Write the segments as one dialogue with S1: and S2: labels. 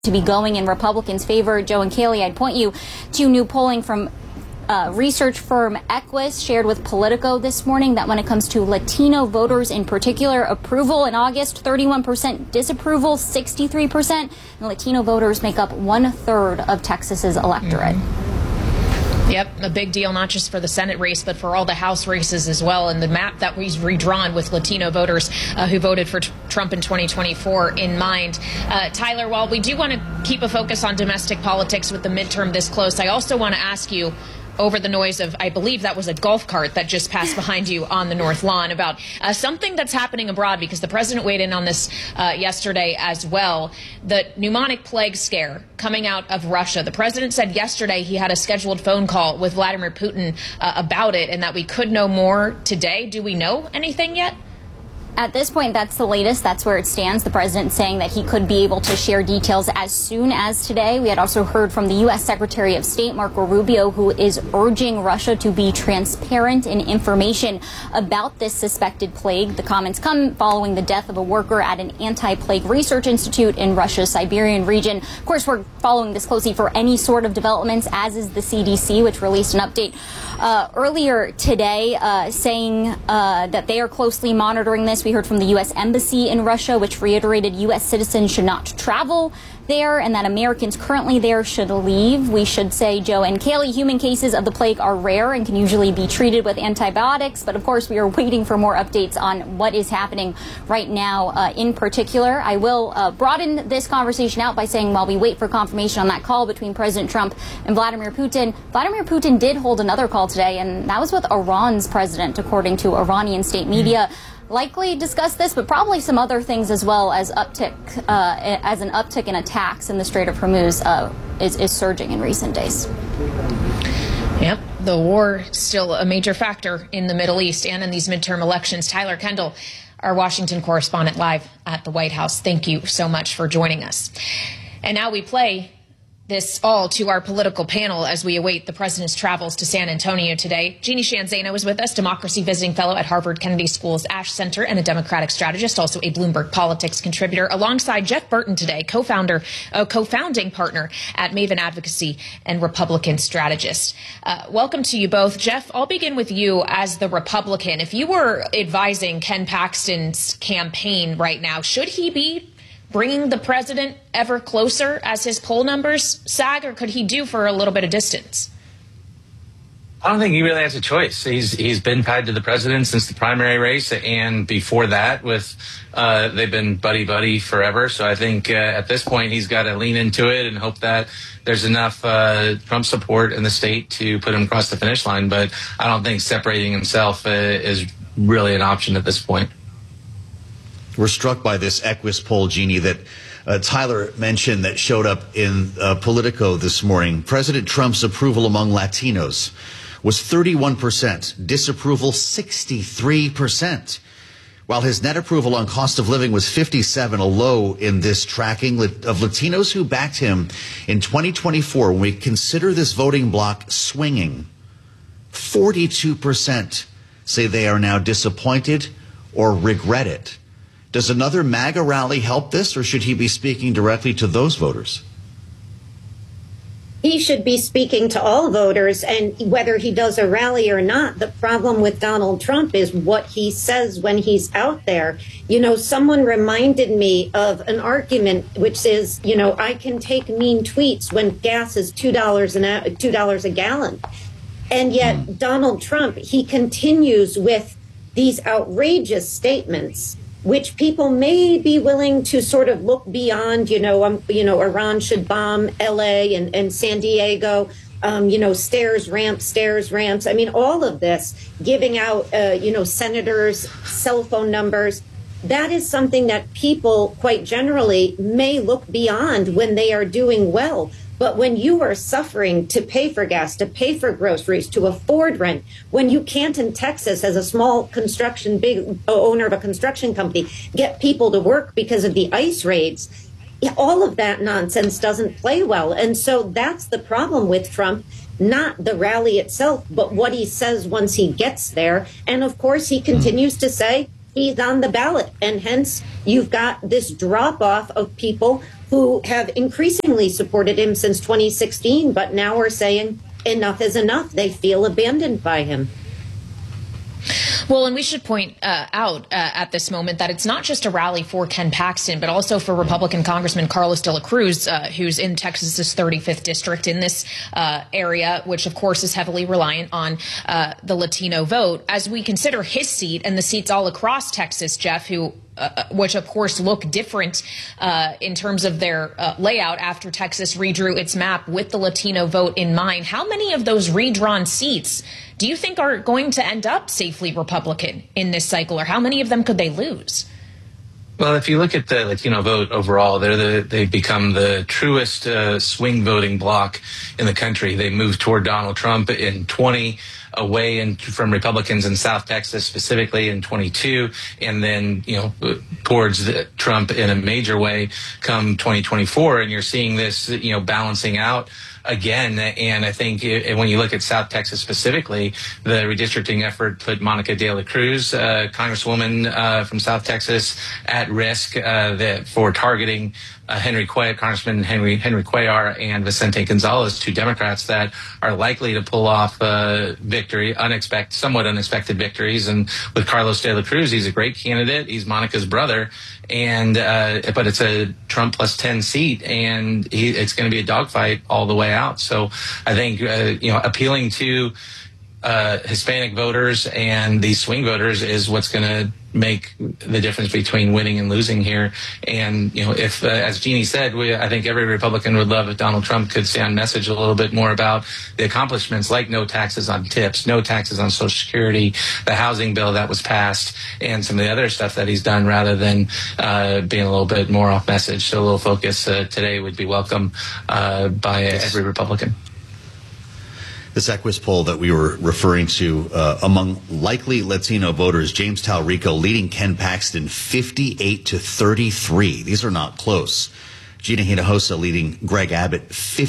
S1: to be going in Republicans' favor. Joe and Kayleigh, I'd point you to new polling from research firm Equus shared with Politico this morning that when it comes to Latino voters in particular, approval in August, 31%, disapproval, 63%. And Latino voters make up 1/3 of Texas's electorate.
S2: Yep, a big deal, not just for the Senate race, but for all the House races as well. And the map that was redrawn with Latino voters who voted for Trump in 2024 in mind. Tyler, while we do want to keep a focus on domestic politics with the midterm this close, I also want to ask you, over the noise of, I believe that was a golf cart that just passed behind you on the North Lawn, about something that's happening abroad, because the president weighed in on this yesterday as well. The pneumonic plague scare coming out of Russia. The president said yesterday he had a scheduled phone call with Vladimir Putin about it, and that we could know more today. Do we know anything yet?
S1: At this point, that's the latest. That's where it stands. The president saying that he could be able to share details as soon as today. We had also heard from the U.S. Secretary of State, Marco Rubio, who is urging Russia to be transparent in information about this suspected plague. The comments come following the death of a worker at an anti-plague research institute in Russia's Siberian region. Of course, we're following this closely for any sort of developments, as is the CDC, which released an update earlier today saying that they are closely monitoring this. We heard from the U.S. Embassy in Russia, which reiterated U.S. citizens should not travel there and that Americans currently there should leave. We should say, Joe and Kayleigh, human cases of the plague are rare and can usually be treated with antibiotics. But of course, we are waiting for more updates on what is happening right now in particular. I will broaden this conversation out by saying while we wait for confirmation on that call between President Trump and Vladimir Putin did hold another call today, and that was with Iran's president, according to Iranian state media. Likely discuss this, but probably some other things as well, as an uptick in attacks in the Strait of Hormuz is surging in recent days.
S2: Yep, the war still a major factor in the Middle East and in these midterm elections. Tyler Kendall, our Washington correspondent, live at the White House. Thank you so much for joining us. And now we play this all to our political panel as we await the president's travels to San Antonio today. Jeannie Sheehan Zaino is with us, democracy visiting fellow at Harvard Kennedy School's Ash Center and a Democratic strategist, also a Bloomberg Politics contributor, alongside Jeff Burton today, co-founding partner at Maven Advocacy and Republican strategist. Welcome to you both. Jeff, I'll begin with you as the Republican. If you were advising Ken Paxton's campaign right now, should he be bringing the president ever closer as his poll numbers sag, or could he do for a little bit of distance?
S3: I don't think he really has a choice. He's been tied to the president since the primary race, and before that, they've been buddy forever. So I think at this point he's got to lean into it and hope that there's enough Trump support in the state to put him across the finish line. But I don't think separating himself is really an option at this point.
S4: We're struck by this Equus poll, Jeannie, that Tyler mentioned that showed up in Politico this morning. President Trump's approval among Latinos was 31%, disapproval 63%, while his net approval on cost of living was 57%, a low in this tracking of Latinos who backed him in 2024. When we consider this voting bloc swinging, 42% say they are now disappointed or regret it. Does another MAGA rally help this, or should he be speaking directly to those voters?
S5: He should be speaking to all voters, and whether he does a rally or not, the problem with Donald Trump is what he says when he's out there. You know, someone reminded me of an argument which is, you know, I can take mean tweets when gas is $2 a gallon. And yet Donald Trump, he continues with these outrageous statements, which people may be willing to sort of look beyond, Iran should bomb L.A. and San Diego, stairs, ramps. I mean, all of this, giving out, senators' cell phone numbers. That is something that people quite generally may look beyond when they are doing well. But when you are suffering to pay for gas, to pay for groceries, to afford rent, when you can't in Texas as a small big owner of a construction company, get people to work because of the ICE raids, all of that nonsense doesn't play well. And so that's the problem with Trump, not the rally itself, but what he says once he gets there. And of course, he continues to say he's on the ballot. And hence, you've got this drop off of people who have increasingly supported him since 2016, but now are saying enough is enough. They feel abandoned by him.
S2: Well, and we should point out at this moment that it's not just a rally for Ken Paxton, but also for Republican Congressman Carlos de la Cruz, who's in Texas's 35th district in this area, which, of course, is heavily reliant on the Latino vote. As we consider his seat and the seats all across Texas, Jeff, which, of course, look different in terms of their layout after Texas redrew its map with the Latino vote in mind. How many of those redrawn seats do you think are going to end up safely Republican in this cycle, or how many of them could they lose?
S3: Well, if you look at the Latino vote overall, they've become the truest swing voting bloc in the country. They moved toward Donald Trump in 20, away from Republicans in South Texas, specifically in 22, and then, towards Trump in a major way come 2024. And you're seeing this, balancing out again. And I think when you look at South Texas specifically, the redistricting effort put Monica de la Cruz, Congresswoman from South Texas, at risk for targeting Congressman Henry Cuellar and Vicente Gonzalez, two Democrats that are likely to pull off victory, somewhat unexpected victories. And with Carlos de la Cruz, he's a great candidate. He's Monica's brother, but it's a Trump plus 10 seat, and it's going to be a dogfight all the way out. So I think appealing to Hispanic voters and these swing voters is what's going to make the difference between winning and losing here. And, if, as Jeannie said, I think every Republican would love if Donald Trump could stay on message a little bit more about the accomplishments, like no taxes on tips, no taxes on Social Security, the housing bill that was passed, and some of the other stuff that he's done, rather than being a little bit more off message. So a little focus today would be welcome by every Republican.
S4: This Equus poll that we were referring to, among likely Latino voters, James Talrico leading Ken Paxton 58-33. These are not close. Gina Hinojosa leading Greg Abbott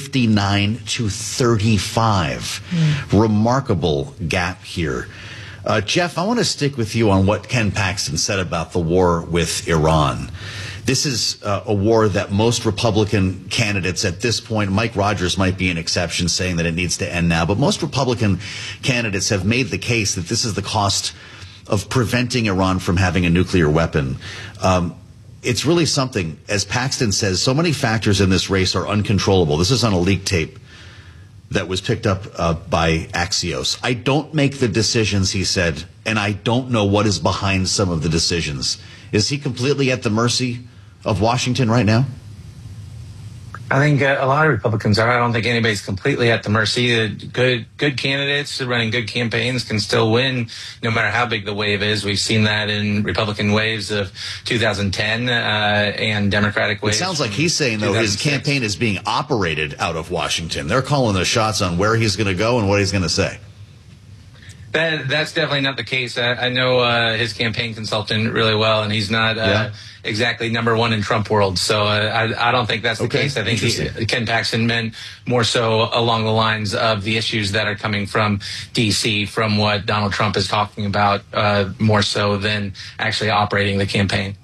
S4: 59-35. Remarkable gap here. Jeff, I want to stick with you on what Ken Paxton said about the war with Iran. This is a war that most Republican candidates at this point, Mike Rogers might be an exception, saying that it needs to end now, but most Republican candidates have made the case that this is the cost of preventing Iran from having a nuclear weapon. It's really something, as Paxton says, so many factors in this race are uncontrollable. This is on a leak tape that was picked up by Axios. I don't make the decisions, he said, and I don't know what is behind some of the decisions. Is he completely at the mercy of Washington right now?
S3: I think a lot of Republicans are. I don't think anybody's completely at the mercy. Good candidates running good campaigns can still win, no matter how big the wave is. We've seen that in Republican waves of 2010 and Democratic waves.
S4: It sounds like he's saying, though, his campaign is being operated out of Washington. They're calling the shots on where he's going to go and what he's going to say.
S3: That's definitely not the case. I know his campaign consultant really well, and he's not exactly number one in Trump world. So I don't think that's the case. I think Ken Paxton meant more so along the lines of the issues that are coming from D.C., from what Donald Trump is talking about, more so than actually operating the campaign.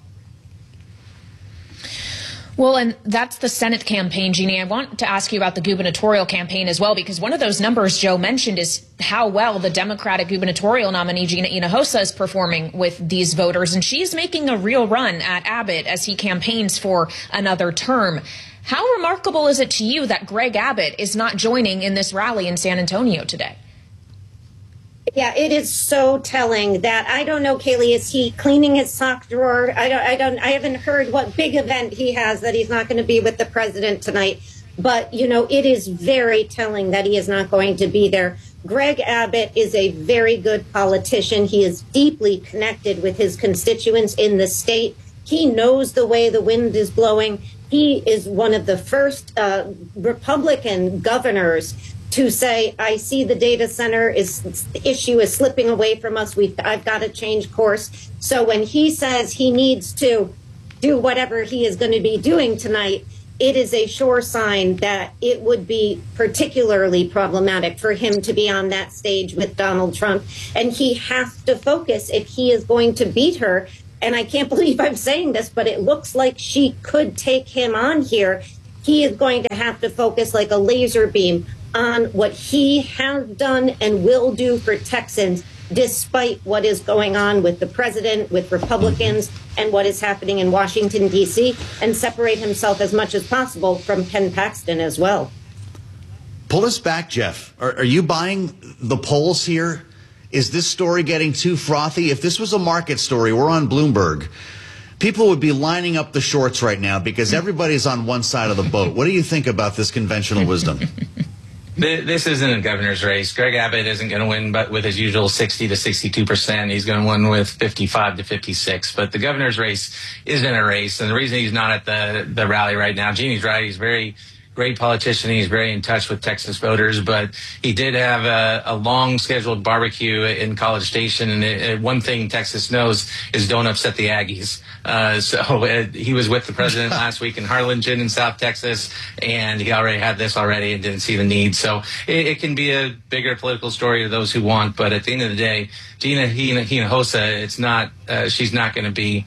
S2: Well, and that's the Senate campaign, Jeannie. I want to ask you about the gubernatorial campaign as well, because one of those numbers Joe mentioned is how well the Democratic gubernatorial nominee, Gina Hinojosa, is performing with these voters. And she's making a real run at Abbott as he campaigns for another term. How remarkable is it to you that Greg Abbott is not joining in this rally in San Antonio today?
S5: Yeah, it is so telling that, I don't know, Kaylee, is he cleaning his sock drawer? I haven't heard what big event he has that he's not going to be with the president tonight. But, it is very telling that he is not going to be there. Greg Abbott is a very good politician. He is deeply connected with his constituents in the state. He knows the way the wind is blowing. He is one of the first Republican governors to say, I see the data center issue is slipping away from us. I've got to change course. So when he says he needs to do whatever he is going to be doing tonight, it is a sure sign that it would be particularly problematic for him to be on that stage with Donald Trump. And he has to focus, if he is going to beat her, and I can't believe I'm saying this, but it looks like she could take him on here. He is going to have to focus like a laser beam on what he has done and will do for Texans, despite what is going on with the president, with Republicans, and what is happening in Washington, D.C., and separate himself as much as possible from Ken Paxton as well.
S4: Pull us back, Jeff. Are you buying the polls here? Is this story getting too frothy? If this was a market story, we're on Bloomberg, people would be lining up the shorts right now because everybody's on one side of the boat. What do you think about this conventional wisdom?
S3: This isn't a governor's race. Greg Abbott isn't going to win, but with his usual 60 to 62%, he's going to win with 55 to 56. But the governor's race isn't a race, and the reason he's not at the rally right now, Jeannie's right. He's very great politician. He's very in touch with Texas voters, but he did have a long scheduled barbecue in College Station. And one thing Texas knows is don't upset the Aggies. He was with the president last week in Harlingen in South Texas, and he already had this already and didn't see the need. So it can be a bigger political story to those who want. But at the end of the day, Gina Hinojosa, she's not going to be,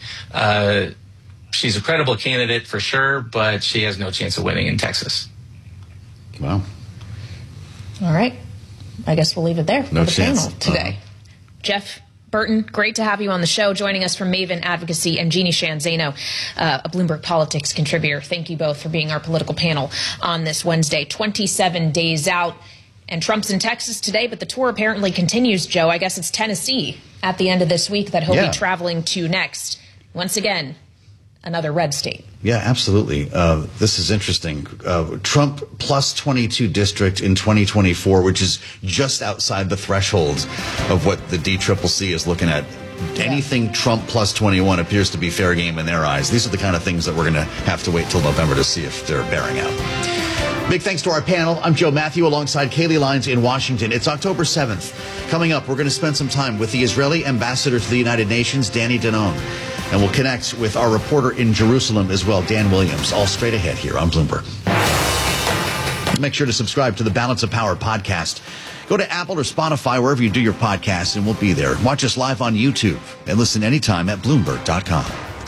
S3: she's a credible candidate for sure, but she has no chance of winning in Texas.
S4: Wow.
S2: All right. I guess we'll leave it there for
S4: No
S2: the
S4: chance.
S2: panel today. Jeff Burton, great to have you on the show, joining us from Maven Advocacy, and Jeannie Sheehan Zaino, a Bloomberg Politics contributor. Thank you both for being our political panel on this Wednesday. 27 days out, and Trump's in Texas today, but the tour apparently continues, Joe. I guess it's Tennessee at the end of this week that he'll be traveling to next. Once again, another red state.
S4: Yeah, absolutely. This is interesting. Trump plus 22 district in 2024, which is just outside the threshold of what the DCCC is looking at. Anything Trump plus 21 appears to be fair game in their eyes. These are the kind of things that we're going to have to wait till November to see if they're bearing out. Big thanks to our panel. I'm Joe Matthew alongside Kaylee Lyons in Washington. It's October 7th. Coming up, we're going to spend some time with the Israeli ambassador to the United Nations, Danny Danon. And we'll connect with our reporter in Jerusalem as well, Dan Williams, all straight ahead here on Bloomberg. Make sure to subscribe to the Balance of Power podcast. Go to Apple or Spotify, wherever you do your podcasts, and we'll be there. Watch us live on YouTube and listen anytime at Bloomberg.com.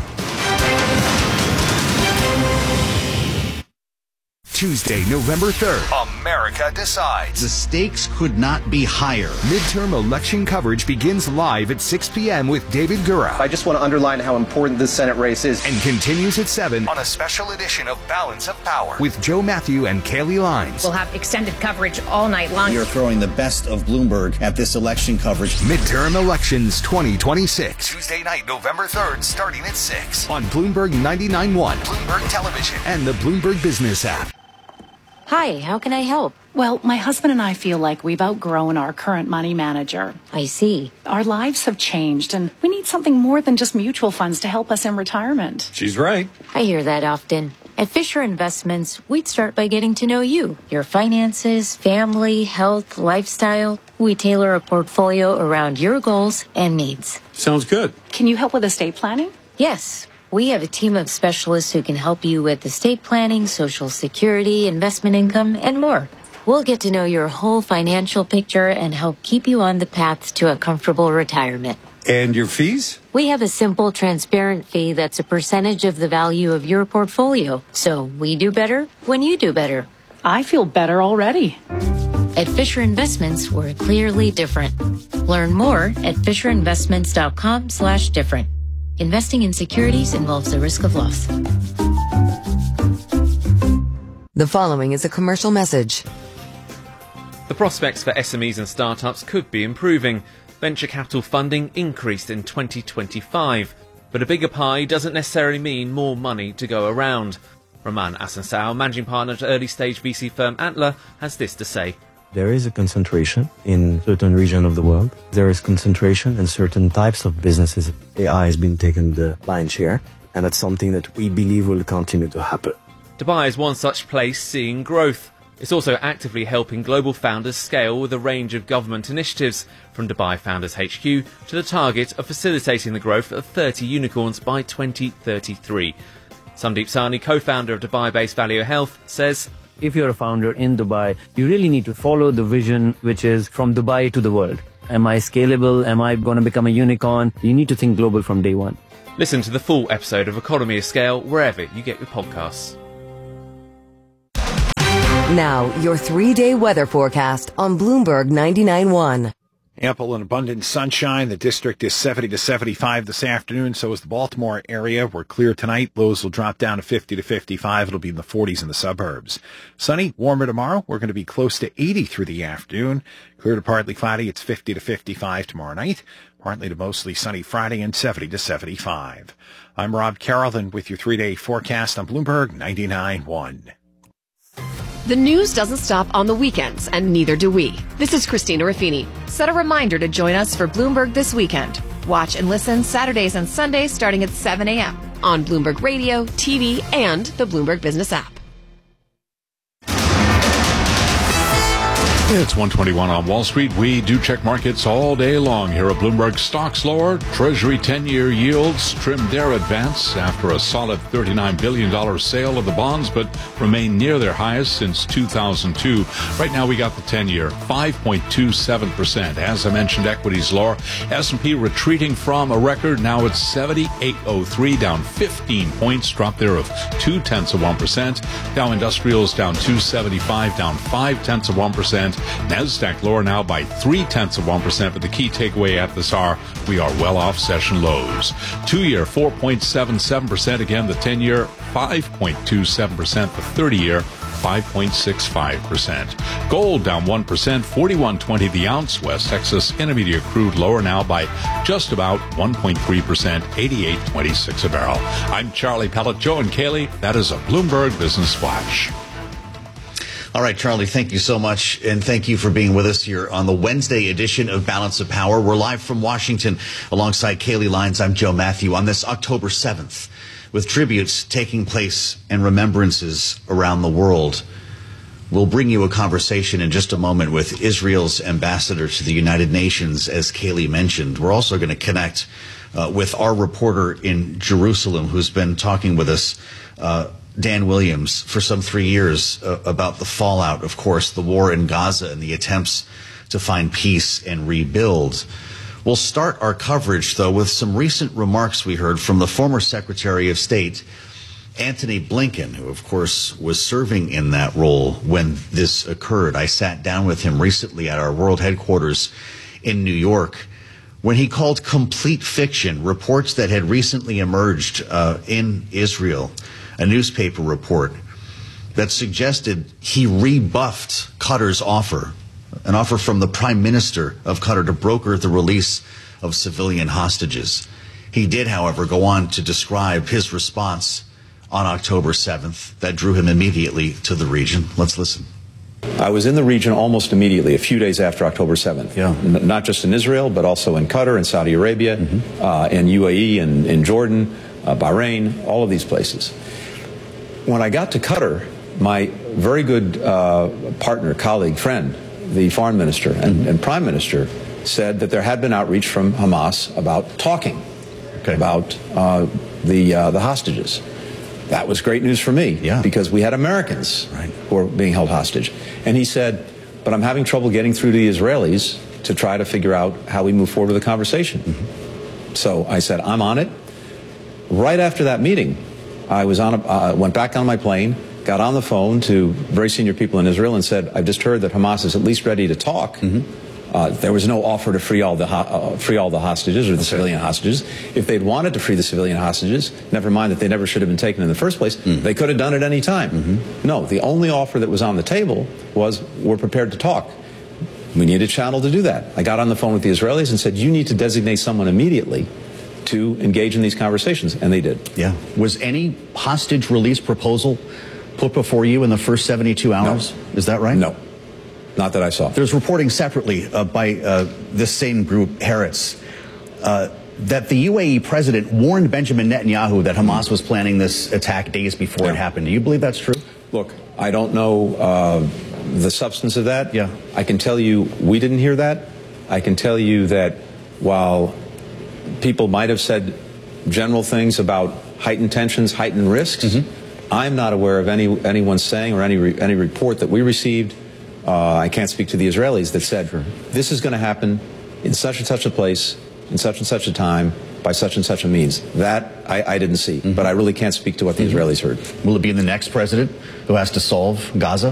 S6: Tuesday, November 3rd, America decides.
S4: The stakes could not be higher.
S6: Midterm election coverage begins live at 6 p.m. with David Gura.
S7: I just want to underline how important this Senate race is.
S6: And continues at 7 on a special edition of Balance of Power with Joe Matthew and Kaylee Lyons.
S2: We'll have extended coverage all night long.
S4: You're throwing the best of Bloomberg at this election coverage.
S6: Midterm elections 2026. Tuesday night, November 3rd, starting at 6 on Bloomberg 99.1, Bloomberg Television, and the Bloomberg Business app.
S8: Hi, how can I help?
S9: Well, my husband and I feel like we've outgrown our current money manager.
S8: I see.
S9: Our lives have changed, and we need something more than just mutual funds to help us in retirement.
S10: She's right.
S8: I hear that often. At Fisher Investments, we'd start by getting to know you, your finances, family, health, lifestyle. We tailor a portfolio around your goals and needs.
S10: Sounds good.
S9: Can you help with estate planning?
S8: Yes. We have a team of specialists who can help you with estate planning, Social Security, investment income, and more. We'll get to know your whole financial picture and help keep you on the path to a comfortable retirement.
S10: And your fees?
S8: We have a simple, transparent fee that's a percentage of the value of your portfolio. So we do better when you do better.
S9: I feel better already.
S8: At Fisher Investments, we're clearly different. Learn more at FisherInvestments.com/different. Investing in securities involves the risk of loss.
S11: The following is a commercial message.
S12: The prospects for SMEs and startups could be improving. Venture capital funding increased in 2025, but a bigger pie doesn't necessarily mean more money to go around. Roman Asansao, managing partner at early-stage VC firm Antler, has this to say.
S13: There is a concentration in certain regions of the world. There is concentration in certain types of businesses. AI has been taking the lion's share, and that's something that we believe will continue to happen.
S12: Dubai is one such place seeing growth. It's also actively helping global founders scale with a range of government initiatives, from Dubai Founders HQ to the target of facilitating the growth of 30 unicorns by 2033. Sandeep Sahni, co-founder of Dubai-based Value Health, says,
S13: If you're a founder in Dubai, you really need to follow the vision, which is from Dubai to the world. Am I scalable? Am I going to become a unicorn? You need to think global from day one.
S12: Listen to the full episode of Economy of Scale wherever you get your podcasts.
S11: Now, your 3-day weather forecast on Bloomberg 99.1.
S14: Ample and abundant sunshine. The district is 70 to 75 this afternoon. So is the Baltimore area. We're clear tonight. Lows will drop down to 50 to 55. It'll be in the 40s in the suburbs. Sunny, warmer tomorrow. We're going to be close to 80 through the afternoon. Clear to partly cloudy. It's 50 to 55 tomorrow night. Partly to mostly sunny Friday and 70 to 75. I'm Rob Carrollton with your 3-day forecast on Bloomberg 99.1.
S15: The news doesn't stop on the weekends, and neither do we. This is Christina Raffini. Set a reminder to join us for Bloomberg This Weekend. Watch and listen Saturdays and Sundays starting at 7 a.m. on Bloomberg Radio, TV, and the Bloomberg Business app.
S16: It's 1:21 on Wall Street. We do check markets all day long here at Bloomberg. Stocks lower. Treasury 10-year yields trimmed their advance after a solid $39 billion sale of the bonds, but remain near their highest since 2002. Right now we got the 10-year, 5.27%. As I mentioned, equities lower. S&P retreating from a record. Now it's 78.03, down 15 points. Drop there of 0.2%. Dow Industrials down 275, down 0.5%. NASDAQ lower now by 0.3%, but the key takeaway at this hour, we are well off session lows. 2-year, 4.77%. Again, the 10-year, 5.27%. The 30-year, 5.65%. Gold down 1%, 41.20 the ounce. West Texas Intermediate crude lower now by just about 1.3%, 88.26 a barrel. I'm Charlie Pellet, Joe and Kaylee. That is a Bloomberg Business Flash.
S4: All right, Charlie, thank you so much, and thank you for being with us here on the Wednesday edition of Balance of Power. We're live from Washington alongside Kaylee Lyons. I'm Joe Matthew on this October 7th, with tributes taking place and remembrances around the world. We'll bring you a conversation in just a moment with Israel's ambassador to the United Nations, as Kaylee mentioned. We're also going to connect with our reporter in Jerusalem, who's been talking with us, Dan Williams, for some 3 years about the fallout, of course, the war in Gaza and the attempts to find peace and rebuild. We'll start our coverage, though, with some recent remarks we heard from the former Secretary of State, Antony Blinken, who, of course, was serving in that role when this occurred. I sat down with him recently at our world headquarters in New York when he called complete fiction reports that had recently emerged in Israel, a newspaper report that suggested he rebuffed Qatar's offer, an offer from the Prime Minister of Qatar to broker the release of civilian hostages. He did, however, go on to describe his response on October 7th that drew him immediately to the region. Let's listen.
S17: I was in the region almost immediately, a few days after October 7th.
S4: Yeah.
S17: Not just in Israel, but also in Qatar and Saudi Arabia, and UAE and in Jordan, Bahrain, all of these places. When I got to Qatar, my very good partner, colleague, friend, the foreign minister and prime minister, said that there had been outreach from Hamas about talking about the hostages. That was great news for me, because we had Americans who were being held hostage. And he said, but I'm having trouble getting through to the Israelis to try to figure out how we move forward with the conversation. So I said, I'm on it. Right after that meeting, I was went back on my plane, got on the phone to very senior people in Israel and said, I've just heard that Hamas is at least ready to talk. There was no offer to free all the hostages or the civilian hostages. If they'd wanted to free the civilian hostages, never mind that they never should have been taken in the first place, they could have done it any time. No, the only offer that was on the table was, we're prepared to talk. We need a channel to do that. I got on the phone with the Israelis and said, you need to designate someone immediately to engage in these conversations, and they did.
S4: Yeah. Was any hostage release proposal put before you in the first 72 hours?
S17: No.
S4: Is that right?
S17: No. Not that I saw.
S4: There's reporting separately by this same group, Haaretz, that the UAE president warned Benjamin Netanyahu that Hamas was planning this attack days before it happened. Do you believe that's true?
S17: Look, I don't know the substance of that. Yeah. I can tell you we didn't hear that. I can tell you that while people might have said general things about heightened tensions, heightened risks, I'm not aware of anyone saying or any report that we received. I can't speak to the Israelis that said this is going to happen in such and such a place, in such and such a time, by such and such a means. That I didn't see, but I really can't speak to what the Israelis heard.
S4: Will it be the next president who has to solve Gaza?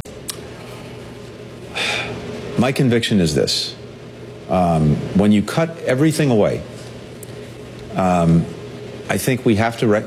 S17: My conviction is this. When you cut everything away, I think we have to,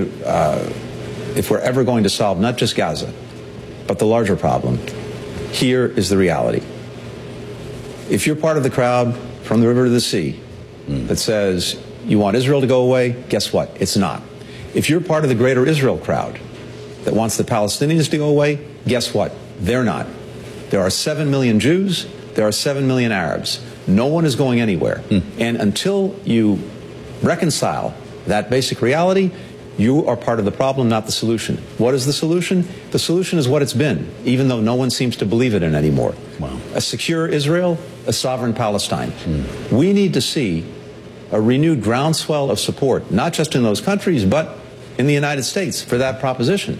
S17: if we're ever going to solve not just Gaza, but the larger problem, here is the reality. If you're part of the crowd from the river to the sea that says you want Israel to go away, guess what? It's not. If you're part of the greater Israel crowd that wants the Palestinians to go away, guess what? They're not. There are 7 million Jews. There are 7 million Arabs. No one is going anywhere. And until you reconcile that basic reality, you are part of the problem, not the solution. What is the solution? The solution is what it's been, even though no one seems to believe it in anymore.
S4: Wow.
S17: A secure Israel, a sovereign Palestine. We need to see a renewed groundswell of support, not just in those countries, but in the United States for that proposition.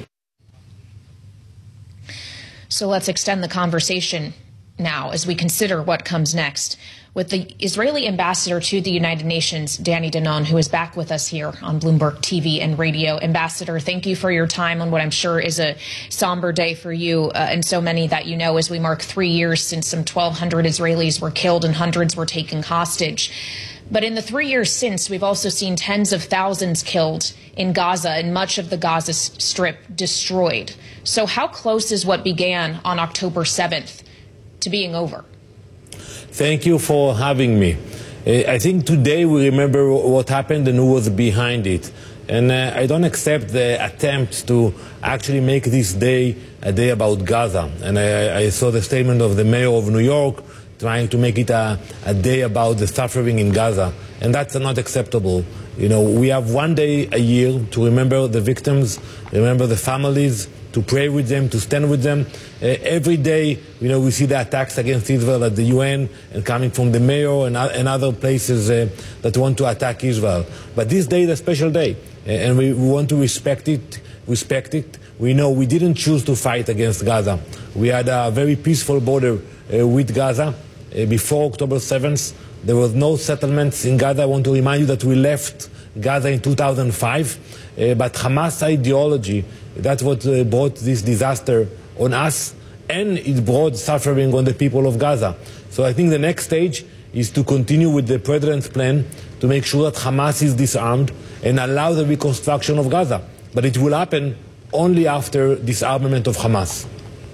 S2: So let's extend the conversation now as we consider what comes next with the Israeli ambassador to the United Nations, Danny Danon, who is back with us here on Bloomberg TV and radio. Ambassador, thank you for your time on what I'm sure is a somber day for you and so many that you know as we mark 3 years since some 1,200 Israelis were killed and hundreds were taken hostage. But in the 3 years since, we've also seen tens of thousands killed in Gaza and much of the Gaza Strip destroyed. So how close is what began on October 7th to being over?
S18: Thank you for having me. I think today we remember what happened and who was behind it. And I don't accept the attempt to actually make this day a day about Gaza. And I saw the statement of the mayor of New York trying to make it a day about the suffering in Gaza. And that's not acceptable. You know, we have one day a year to remember the victims, remember the families, to pray with them, to stand with them. Every day, you know, we see the attacks against Israel at the UN and coming from the mayor and other places that want to attack Israel. But this day is a special day, and we want to respect it. We know we didn't choose to fight against Gaza. We had a very peaceful border with Gaza before October 7th. There was no settlements in Gaza. I want to remind you that we left Gaza in 2005, but Hamas ideology, that's what brought this disaster on us, and it brought suffering on the people of Gaza. So I think the next stage is to continue with the President's plan to make sure that Hamas is disarmed and allow the reconstruction of Gaza. But it will happen only after disarmament of Hamas.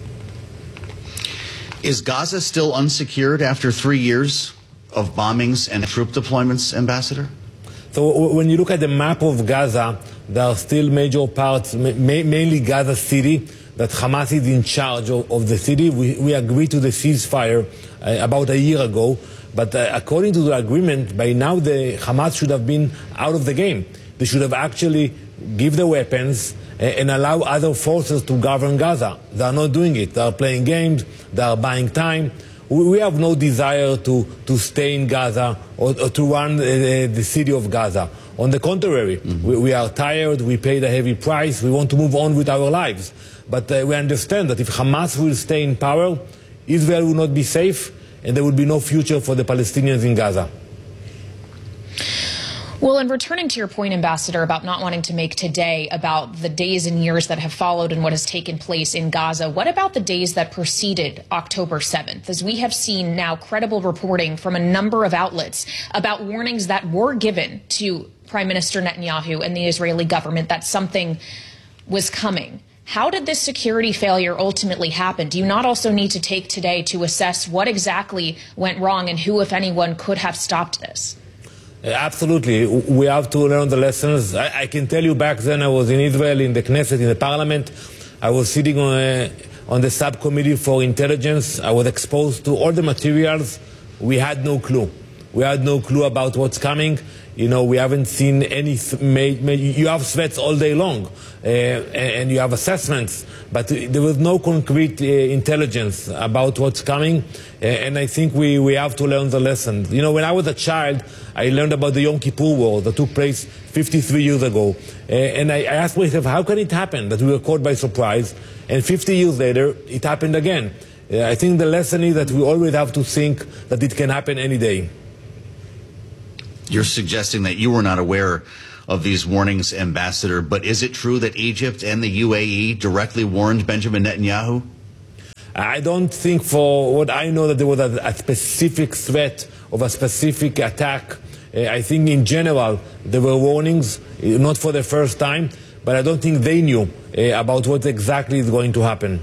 S4: Is Gaza still unsecured after 3 years of bombings and troop deployments, Ambassador?
S18: So when you look at the map of Gaza, there are still major parts, mainly Gaza City, that Hamas is in charge of the city. We agreed to the ceasefire about a year ago, but according to the agreement, by now the Hamas should have been out of the game. They should have actually give the weapons and allow other forces to govern Gaza. They are not doing it. They are playing games. They are buying time. We have no desire to stay in Gaza or to run the city of Gaza. On the contrary, we are tired, we paid a heavy price, we want to move on with our lives. But we understand that if Hamas will stay in power, Israel will not be safe and there will be no future for the Palestinians in Gaza.
S2: Well, and returning to your point, Ambassador, about not wanting to make today about the days and years that have followed and what has taken place in Gaza, what about the days that preceded October 7th? As we have seen now credible reporting from a number of outlets about warnings that were given to Prime Minister Netanyahu and the Israeli government that something was coming. How did this security failure ultimately happen? Do you not also need to take today to assess what exactly went wrong and who, if anyone, could have stopped this?
S18: Absolutely. We have to learn the lessons. I can tell you back then I was in Israel, in the Knesset, in the parliament. I was sitting on the subcommittee for intelligence. I was exposed to all the materials. We had no clue. We had no clue about what's coming. You know, we haven't seen any, you have threats all day long, and you have assessments, but there was no concrete intelligence about what's coming, and I think we have to learn the lesson. You know, when I was a child, I learned about the Yom Kippur War that took place 53 years ago, and I asked myself, how can it happen that we were caught by surprise, and 50 years later, it happened again? I think the lesson is that we always have to think that it can happen any day.
S4: You're suggesting that you were not aware of these warnings, Ambassador, but is it true that Egypt and the UAE directly warned Benjamin Netanyahu?
S18: I don't think, for what I know, that there was a specific threat of a specific attack. I think in general there were warnings, not for the first time, but I don't think they knew about what exactly is going to happen.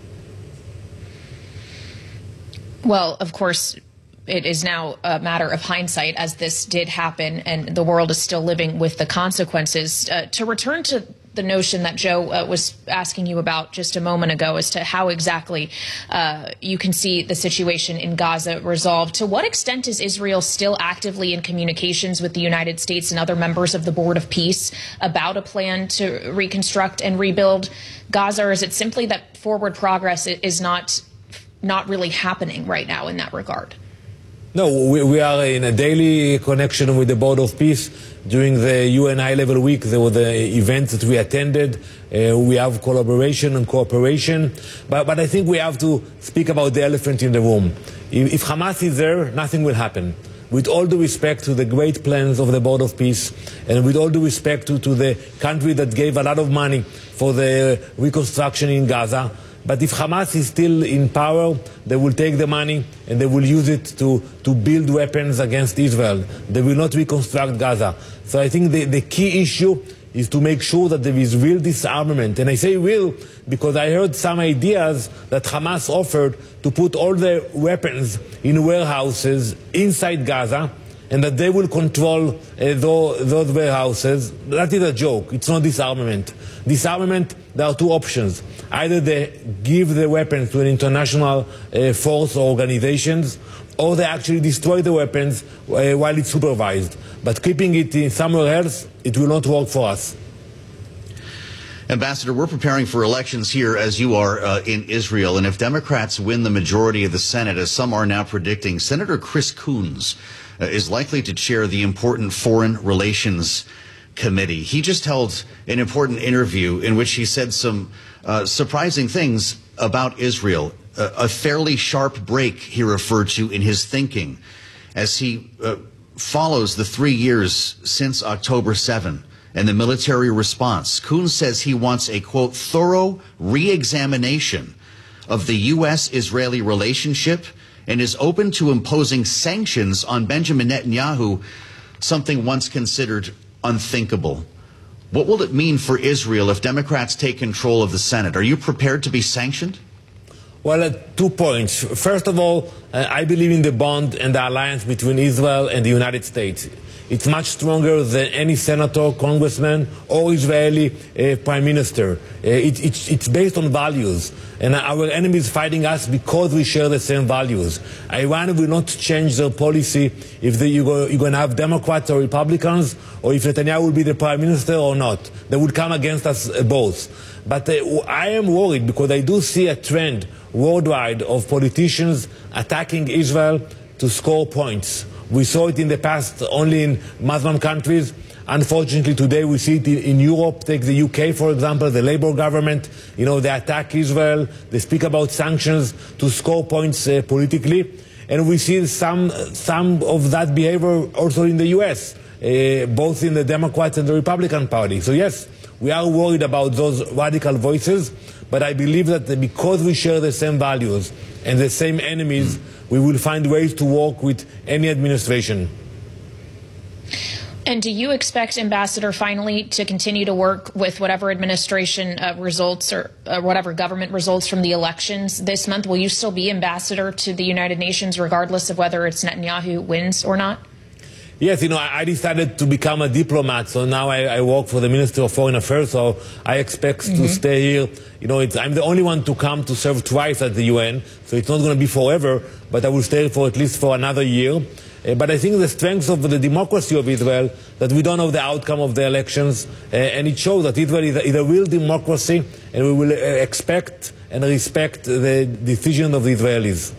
S2: Well, of course, it is now a matter of hindsight, as this did happen, and the world is still living with the consequences. To return to the notion that Joe was asking you about just a moment ago as to how exactly you can see the situation in Gaza resolved, to what extent is Israel still actively in communications with the United States and other members of the Board of Peace about a plan to reconstruct and rebuild Gaza, or is it simply that forward progress is not really happening right now in that regard?
S18: No, we are in a daily connection with the Board of Peace. During the UN High-Level Week, there were the events that we attended. We have collaboration and cooperation. But I think we have to speak about the elephant in the room. If Hamas is there, nothing will happen. With all due respect to the great plans of the Board of Peace, and with all due respect to the country that gave a lot of money for the reconstruction in Gaza, but if Hamas is still in power, they will take the money and they will use it to build weapons against Israel. They will not reconstruct Gaza. So I think the key issue is to make sure that there is real disarmament. And I say real because I heard some ideas that Hamas offered to put all the weapons in warehouses inside Gaza, and that they will control those warehouses. That is a joke. It's not disarmament. Disarmament, there are two options. Either they give the weapons to an international force or organizations, or they actually destroy the weapons while it's supervised. But keeping it in somewhere else, it will not work for us.
S4: Ambassador, we're preparing for elections here, as you are, in Israel. And if Democrats win the majority of the Senate, as some are now predicting, Senator Chris Coons is likely to chair the important Foreign Relations Committee. He just held an important interview in which he said some surprising things about Israel. A fairly sharp break, he referred to, in his thinking as he follows the 3 years since October 7 and the military response. Coons says he wants a, quote, thorough re-examination of the U.S.-Israeli relationship and is open to imposing sanctions on Benjamin Netanyahu, something once considered unthinkable. What will it mean for Israel if Democrats take control of the Senate? Are you prepared to be sanctioned?
S18: Well, 2 points. First of all, I believe in the bond and the alliance between Israel and the United States. It's much stronger than any senator, congressman, or Israeli prime minister. It's based on values. And our enemy is fighting us because we share the same values. Iran will not change their policy if you're going to have Democrats or Republicans, or if Netanyahu will be the prime minister or not. They will come against us both. But I am worried because I do see a trend worldwide of politicians attacking Israel to score points. We saw it in the past only in Muslim countries. Unfortunately, today we see it in Europe. Take the UK, for example, the Labour government. You know, they attack Israel. They speak about sanctions to score points politically. And we see some of that behavior also in the US, both in the Democrats and the Republican Party. So yes, we are worried about those radical voices. But I believe that because we share the same values and the same enemies, we will find ways to work with any administration.
S2: And do you expect, Ambassador, finally to continue to work with whatever administration results or whatever government results from the elections this month? Will you still be ambassador to the United Nations regardless of whether it's Netanyahu wins or not?
S18: Yes, you know, I decided to become a diplomat, so now I work for the Ministry of Foreign Affairs, so I expect to stay here. You know, I'm the only one to come to serve twice at the UN, so it's not going to be forever, but I will stay for at least for another year. But I think the strength of the democracy of Israel, that we don't know the outcome of the elections, and it shows that Israel is a real democracy, and we will expect and respect the decision of the Israelis.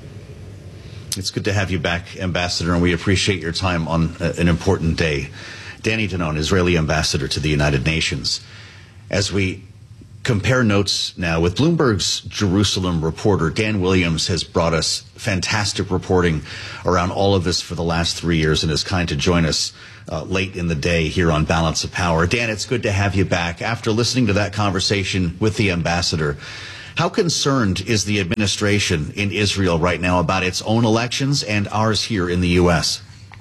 S4: It's good to have you back, Ambassador, and we appreciate your time on an important day. Danny Danon, Israeli ambassador to the United Nations. As we compare notes now with Bloomberg's Jerusalem reporter. Dan Williams has brought us fantastic reporting around all of this for the last 3 years and is kind to join us late in the day here on Balance of Power. Dan, it's good to have you back. After listening to that conversation with the ambassador, how concerned is the administration in Israel right now about its own elections and ours here in the U.S.?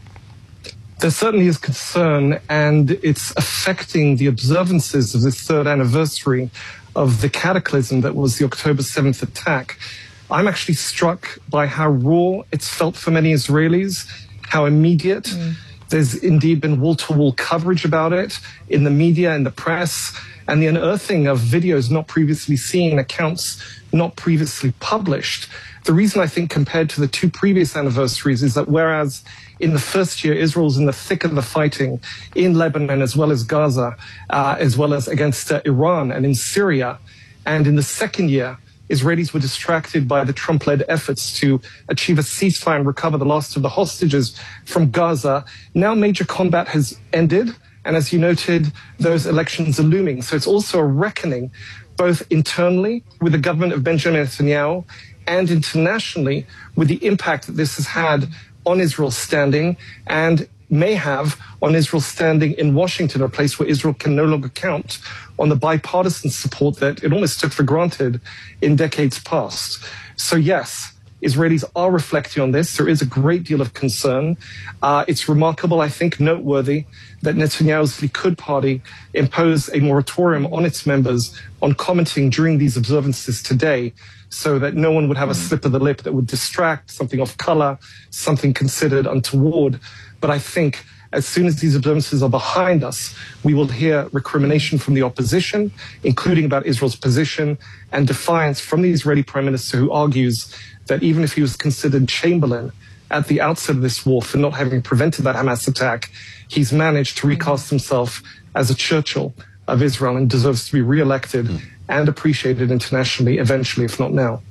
S19: There certainly is concern, and it's affecting the observances of this third anniversary of the cataclysm that was the October 7th attack. I'm actually struck by how raw it's felt for many Israelis, how immediate. There's indeed been wall-to-wall coverage about it in the media, in the press, and the unearthing of videos not previously seen, accounts not previously published. The reason I think compared to the two previous anniversaries is that whereas in the first year, Israel's in the thick of the fighting in Lebanon as well as Gaza, as well as against Iran and in Syria. And in the second year, Israelis were distracted by the Trump-led efforts to achieve a ceasefire and recover the last of the hostages from Gaza. Now major combat has ended. And as you noted, those elections are looming. So it's also a reckoning, both internally with the government of Benjamin Netanyahu and internationally with the impact that this has had on Israel's standing and may have on Israel's standing in Washington, a place where Israel can no longer count on the bipartisan support that it almost took for granted in decades past. So yes, Israelis are reflecting on this. There is a great deal of concern. It's remarkable, I think, noteworthy that Netanyahu's Likud party imposed a moratorium on its members on commenting during these observances today, so that no one would have a slip of the lip that would distract, something off color, something considered untoward. But I think as soon as these observances are behind us, we will hear recrimination from the opposition, including about Israel's position, and defiance from the Israeli Prime Minister, who argues that even if he was considered Chamberlain at the outset of this war for not having prevented that Hamas attack, he's managed to recast himself as a Churchill of Israel and deserves to be re-elected and appreciated internationally eventually, if not now.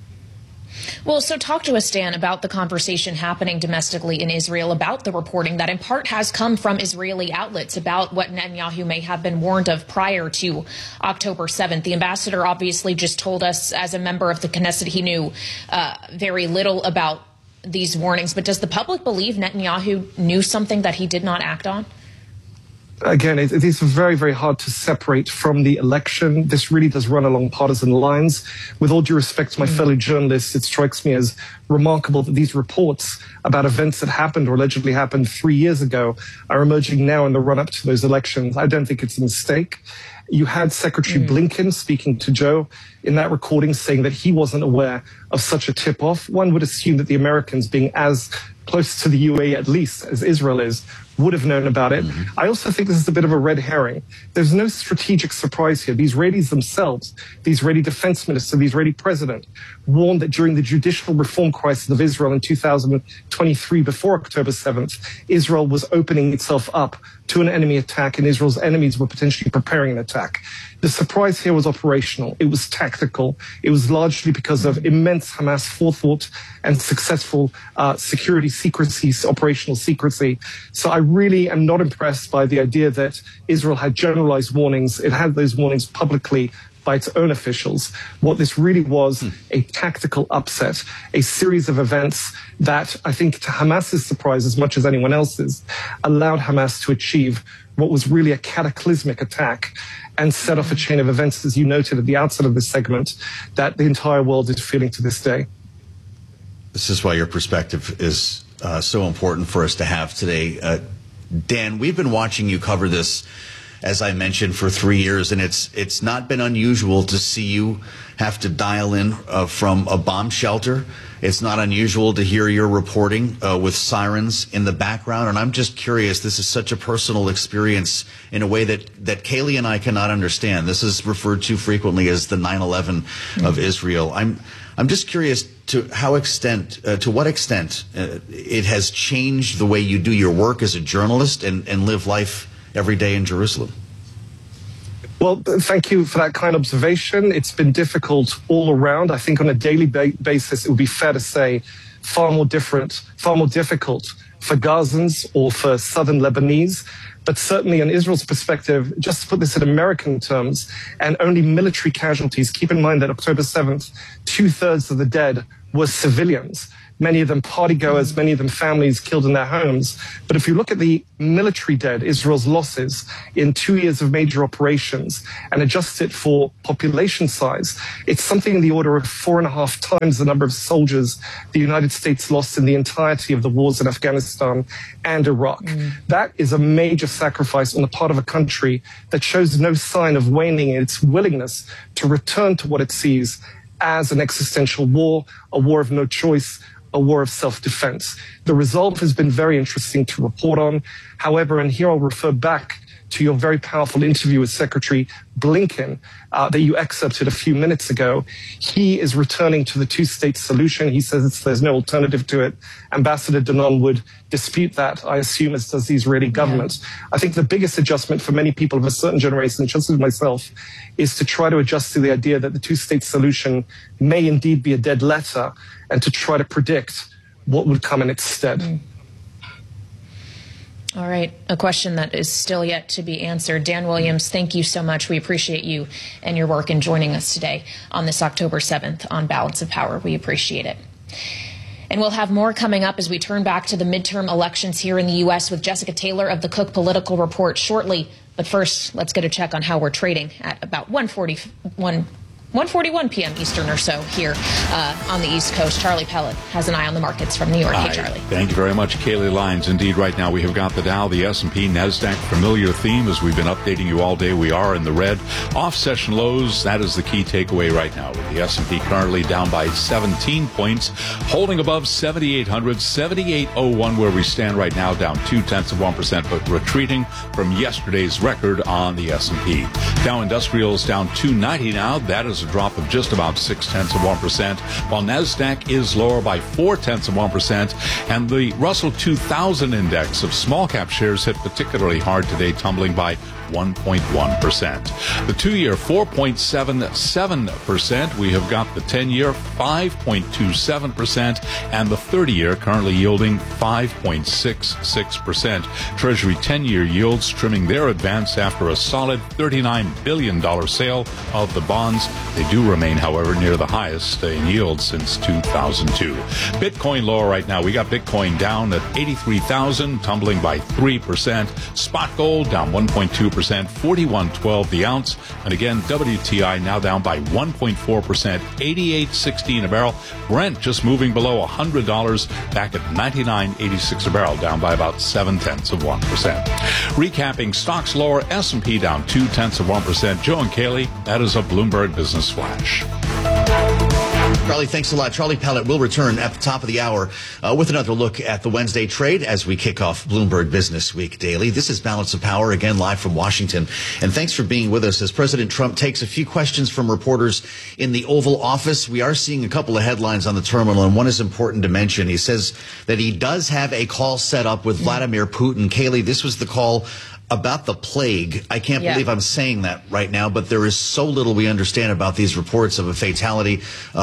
S2: Well, so talk to us, Dan, about the conversation happening domestically in Israel, about the reporting that in part has come from Israeli outlets about what Netanyahu may have been warned of prior to October 7th. The ambassador obviously just told us as a member of the Knesset he knew very little about these warnings. But does the public believe Netanyahu knew something that he did not act on?
S19: Again, it is very, very hard to separate from the election. This really does run along partisan lines. With all due respect to my fellow journalists, it strikes me as remarkable that these reports about events that happened or allegedly happened 3 years ago are emerging now in the run-up to those elections. I don't think it's a mistake. You had Secretary Blinken speaking to Joe in that recording saying that he wasn't aware of such a tip-off. One would assume that the Americans, being as close to the UAE at least as Israel is, would have known about it. I also think this is a bit of a red herring. There's no strategic surprise here. The Israelis themselves, the Israeli defense minister, the Israeli president, warned that during the judicial reform crisis of Israel in 2023, before October 7th, Israel was opening itself up to an enemy attack, and Israel's enemies were potentially preparing an attack. The surprise here was operational. It was tactical. It was largely because of immense Hamas forethought and successful security secrecy, operational secrecy. So I really am not impressed by the idea that Israel had generalized warnings. It had those warnings publicly by its own officials. What this really was a tactical upset, a series of events that I think, to Hamas's surprise as much as anyone else's, allowed Hamas to achieve what was really a cataclysmic attack and set off a chain of events, as you noted at the outset of this segment, that the entire world is feeling to this day.
S4: This is why your perspective is so important for us to have today. Dan, we've been watching you cover this, as I mentioned, for 3 years, and it's not been unusual to see you have to dial in from a bomb shelter. It's not unusual to hear your reporting with sirens in the background, and I'm just curious, this is such a personal experience in a way that Kaylee and I cannot understand. This is referred to frequently as the 9/11 of Israel. I'm just curious to what extent it has changed the way you do your work as a journalist and live life every day in Jerusalem.
S19: Well, thank you for that kind observation. It's been difficult all around. I think on a daily basis, it would be fair to say far more difficult for Gazans or for southern Lebanese. But certainly in Israel's perspective, just to put this in American terms, and only military casualties, keep in mind that October 7th, 2/3 of the dead were civilians. Many of them partygoers, many of them families killed in their homes. But if you look at the military dead, Israel's losses in 2 years of major operations, and adjust it for population size, it's something in the order of 4.5 times the number of soldiers the United States lost in the entirety of the wars in Afghanistan and Iraq. That is a major sacrifice on the part of a country that shows no sign of waning in its willingness to return to what it sees as an existential war, a war of no choice, a war of self-defense. The result has been very interesting to report on. However, and here I'll refer back to your very powerful interview with Secretary Blinken that you excerpted a few minutes ago. He is returning to the two-state solution. He says there's no alternative to it. Ambassador Danon would dispute that, I assume, as does the Israeli government. I think the biggest adjustment for many people of a certain generation, just as myself, is to try to adjust to the idea that the two-state solution may indeed be a dead letter, and to try to predict what would come in its stead.
S2: All right. A question that is still yet to be answered. Dan Williams, thank you so much. We appreciate you and your work in joining us today on this October 7th on Balance of Power. We appreciate it. And we'll have more coming up as we turn back to the midterm elections here in the U.S. with Jessica Taylor of the Cook Political Report shortly. But first, let's get a check on how we're trading at about 1:41 p.m. Eastern or so here on the East Coast. Charlie Pellet has an eye on the markets from New York. Hey, Charlie.
S16: Thank you very much, Kaylee Lyons. Indeed, right now we have got the Dow, the S&P, NASDAQ, familiar theme as we've been updating you all day. We are in the red. Off-session lows, that is the key takeaway right now, with the S&P currently down by 17 points, holding above 7,800, 7,801 where we stand right now, down 0.2%, but retreating from yesterday's record on the S&P. Dow Industrials down 290 now. That is a drop of just about 0.6%, while NASDAQ is lower by 0.4%, and the Russell 2000 index of small cap shares hit particularly hard today, tumbling by 1.1%. The 2-year 4.77%. We have got the 10-year 5.27%, and the 30-year currently yielding 5.66%. Treasury 10-year yields trimming their advance after a solid $39 billion sale of the bonds. They do remain, however, near the highest in yield since 2002. Bitcoin lower right now. We got Bitcoin down at 83,000, tumbling by 3%. Spot gold down 1.2%. 41.12 the ounce, and again WTI now down by 1.4%, 88.16 a barrel. Brent just moving below $100, back at 99.86 a barrel, down by about 0.7%. Recapping stocks lower, S&P down 0.2%. Joe and Kaylee, that is a Bloomberg Business Flash.
S4: Charlie, thanks a lot. Charlie Pellet will return at the top of the hour with another look at the Wednesday trade as we kick off Bloomberg Business Week Daily. This is Balance of Power, again live from Washington. And thanks for being with us as President Trump takes a few questions from reporters in the Oval Office. We are seeing a couple of headlines on the terminal, and one is important to mention. He says that he does have a call set up with Vladimir Putin. Kaylee, this was the call about the plague. I can't believe I'm saying that right now, but there is so little we understand about these reports of a fatality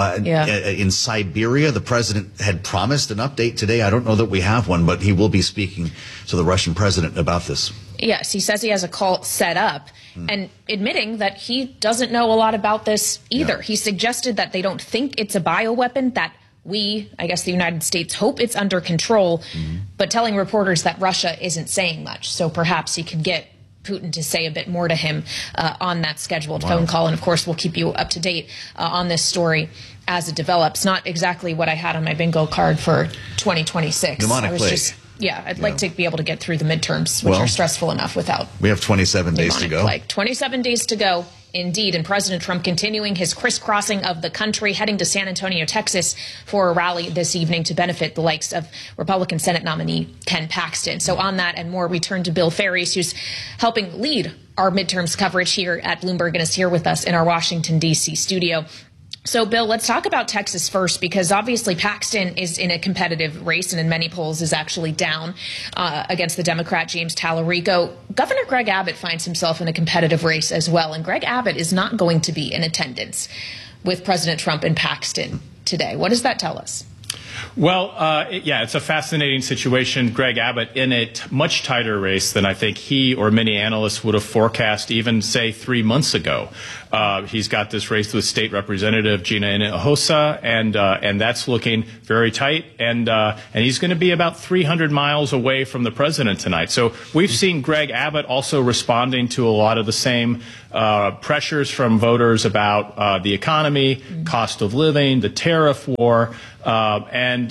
S4: in Siberia. The president had promised an update today. I don't know that we have one, but he will be speaking to the Russian president about this.
S2: Yes, he says he has a call set up and admitting that he doesn't know a lot about this either. He suggested that they don't think it's a bioweapon, that we, I guess the United States, hope it's under control, but telling reporters that Russia isn't saying much. So perhaps he could get Putin to say a bit more to him on that scheduled phone call. And, of course, we'll keep you up to date on this story as it develops. Not exactly what I had on my bingo card for 2026.
S4: Pneumonic plague.
S2: I'd like to be able to get through the midterms, which are stressful enough without.
S4: We have 27 days to go.
S2: Plague. 27 days to go. Indeed, and President Trump continuing his crisscrossing of the country, heading to San Antonio, Texas for a rally this evening to benefit the likes of Republican Senate nominee Ken Paxton. So on that and more, we turn to Bill Ferries, who's helping lead our midterms coverage here at Bloomberg and is here with us in our Washington, D.C. studio. So, Bill, let's talk about Texas first, because obviously Paxton is in a competitive race and in many polls is actually down against the Democrat James Tallarico. Governor Greg Abbott finds himself in a competitive race as well, and Greg Abbott is not going to be in attendance with President Trump and Paxton today. What does that tell us?
S20: Well, it's a fascinating situation. Greg Abbott in a much tighter race than I think he or many analysts would have forecast even, say, 3 months ago. He's got this race with State Representative Gina Hinojosa, and that's looking very tight. And he's going to be about 300 miles away from the president tonight. So we've seen Greg Abbott also responding to a lot of the same pressures from voters about the economy, cost of living, the tariff war, and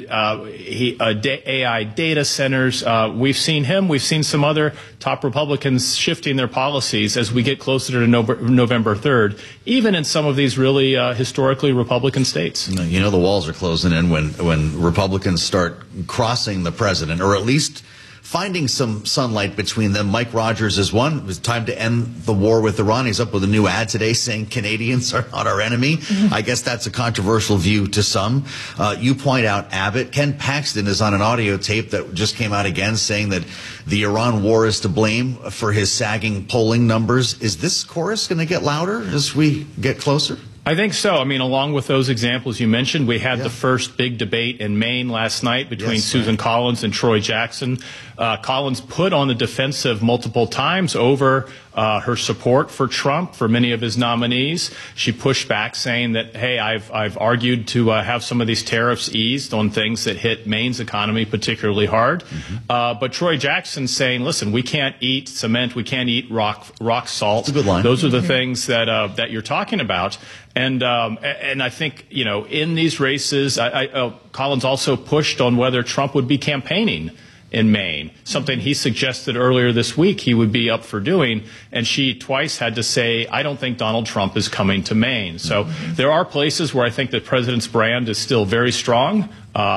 S20: AI data centers. We've seen him. We've seen some other top Republicans shifting their policies as we get closer to November 3rd, even in some of these really historically Republican states.
S4: You know, the walls are closing in when Republicans start crossing the president, or at least finding some sunlight between them. Mike Rogers is one. It was time to end the war with Iran. He's up with a new ad today saying Canadians are not our enemy. I guess that's a controversial view to some. You point out Abbott. Ken Paxton is on an audio tape that just came out again saying that the Iran war is to blame for his sagging polling numbers. Is this chorus going to get louder as we get closer?
S20: I think so. I mean, along with those examples you mentioned, we had the first big debate in Maine last night between Susan Collins and Troy Jackson. Collins put on the defensive multiple times over her support for Trump, for many of his nominees. She pushed back saying that, hey, I've argued to have some of these tariffs eased on things that hit Maine's economy particularly hard. But Troy Jackson saying, listen, we can't eat cement, we can't eat rock salt.
S4: That's a good line.
S20: Those are the things that you're talking about. And I think, you know, in these races, Collins also pushed on whether Trump would be campaigning in Maine, something he suggested earlier this week he would be up for doing. And she twice had to say, I don't think Donald Trump is coming to Maine. So there are places where I think the president's brand is still very strong.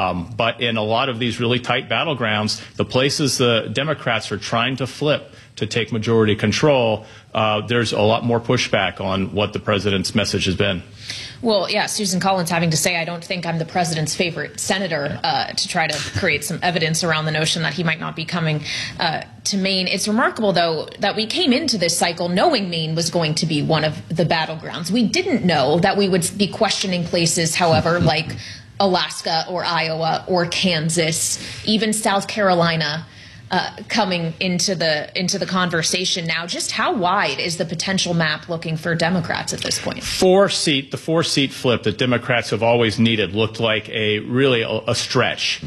S20: But in a lot of these really tight battlegrounds, the places the Democrats are trying to flip to take majority control, there's a lot more pushback on what the president's message has been.
S2: Well, yeah, Susan Collins having to say, I don't think I'm the president's favorite senator, to try to create some evidence around the notion that he might not be coming to Maine. It's remarkable, though, that we came into this cycle knowing Maine was going to be one of the battlegrounds. We didn't know that we would be questioning places, however, like Alaska or Iowa or Kansas, even South Carolina, coming into the conversation now. Just how wide is the potential map looking for Democrats at this point?
S20: The four-seat flip that Democrats have always needed looked like a stretch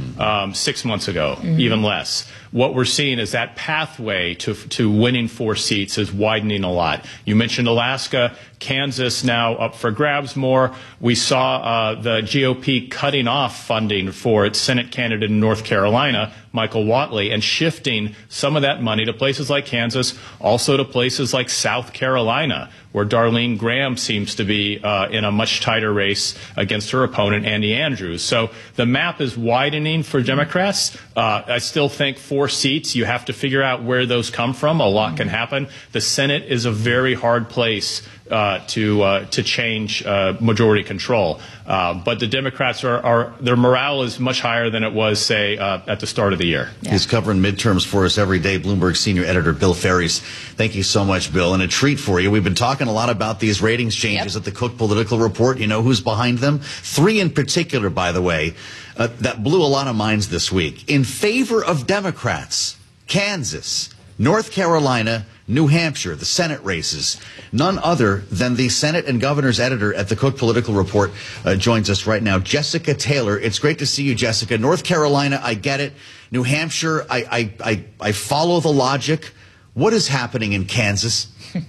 S20: 6 months ago, even less. What we're seeing is that pathway to winning 4 seats is widening a lot. You mentioned Alaska, Kansas now up for grabs more. We saw the GOP cutting off funding for its Senate candidate in North Carolina, Michael Whatley, and shifting some of that money to places like Kansas, also to places like South Carolina, where Darlene Graham seems to be in a much tighter race against her opponent, Andy Andrews. So the map is widening for Democrats. I still think 4 seats, you have to figure out where those come from. A lot can happen. The Senate is a very hard place to change majority control. But the Democrats their morale is much higher than it was, say, at the start of the year.
S4: Yeah. He's covering midterms for us every day. Bloomberg senior editor Bill Ferries. Thank you so much, Bill. And a treat for you. We've been talking a lot about these ratings changes at the Cook Political Report. You know who's behind them? 3 in particular, by the way, that blew a lot of minds this week. In favor of Democrats, Kansas, North Carolina, New Hampshire, the Senate races. None other than the Senate and Governor's editor at the Cook Political Report joins us right now, Jessica Taylor. It's great to see you, Jessica. North Carolina, I get it. New Hampshire, I follow the logic. What is happening in Kansas?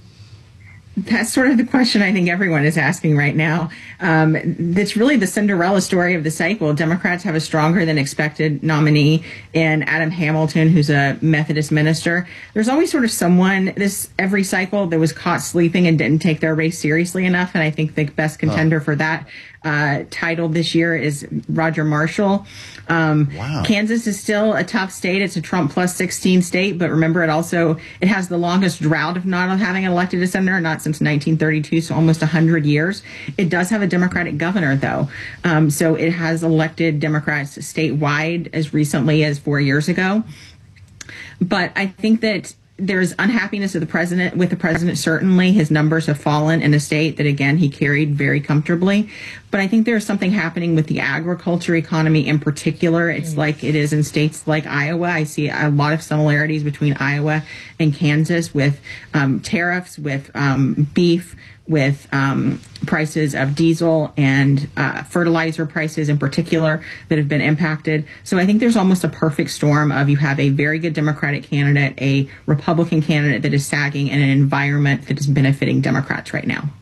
S21: That's sort of the question I think everyone is asking right now. That's really the Cinderella story of the cycle. Democrats have a stronger than expected nominee in Adam Hamilton, who's a Methodist minister. There's always sort of someone every cycle that was caught sleeping and didn't take their race seriously enough. And I think the best contender for that title this year is Roger Marshall. Wow. Kansas is still a tough state. It's a Trump plus 16 state, but remember it has the longest drought of not having elected a senator, not since 1932, so almost 100 years. It does have a Democratic governor, though. So it has elected Democrats statewide as recently as 4 years ago. But I think that there's unhappiness with the president. Certainly, his numbers have fallen in a state that, again, he carried very comfortably. But I think there's something happening with the agriculture economy in particular. It's like it is in states like Iowa. I see a lot of similarities between Iowa and Kansas with tariffs, with beef, with prices of diesel and fertilizer prices in particular that have been impacted. So I think there's almost a perfect storm of you have a very good Democratic candidate, a Republican candidate that is sagging, and an environment that is benefiting Democrats right now.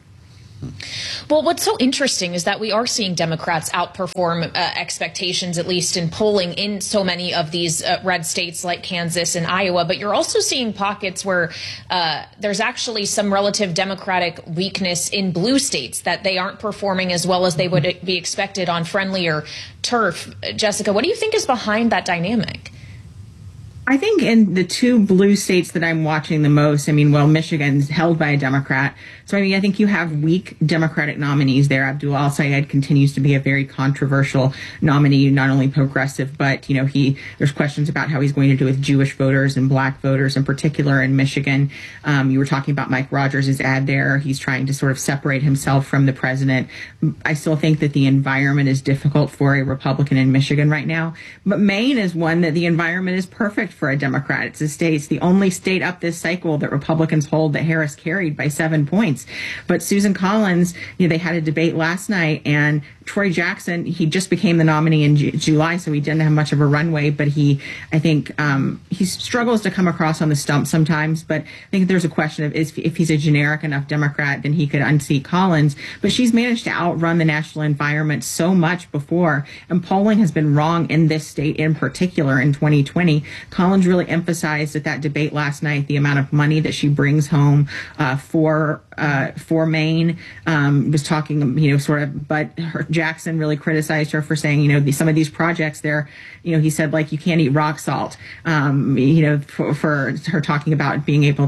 S2: Well, what's so interesting is that we are seeing Democrats outperform expectations, at least in polling, in so many of these red states like Kansas and Iowa. But you're also seeing pockets where there's actually some relative Democratic weakness in blue states, that they aren't performing as well as they would be expected on friendlier turf. Jessica, what do you think is behind that dynamic?
S21: I think in the two blue states that I'm watching the most, Michigan's held by a Democrat. So, I think you have weak Democratic nominees there. Abdul Al-Sayed continues to be a very controversial nominee, not only progressive, but, there's questions about how he's going to do with Jewish voters and black voters in particular in Michigan. You were talking about Mike Rogers' ad there. He's trying to sort of separate himself from the president. I still think that the environment is difficult for a Republican in Michigan right now. But Maine is one that the environment is perfect for a Democrat. It's the only state up this cycle that Republicans hold that Harris carried by 7 points. But Susan Collins, they had a debate last night, and Troy Jackson, he just became the nominee in July, so he didn't have much of a runway, but I think he struggles to come across on the stump sometimes. But I think there's a question of if he's a generic enough Democrat, then he could unseat Collins. But she's managed to outrun the national environment so much before, and polling has been wrong in this state in particular in 2020. Collins really emphasized at that debate last night the amount of money that she brings home for Maine. Was talking, but Jackson really criticized her for saying, some of these projects there, he said, like, you can't eat rock salt, for her talking about being able